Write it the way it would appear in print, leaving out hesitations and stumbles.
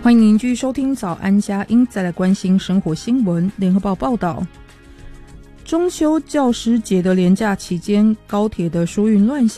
欢迎您继续收听早安佳音，再来关心生活新闻。联合报报道，中秋教师节的连假期间，高铁的疏运乱象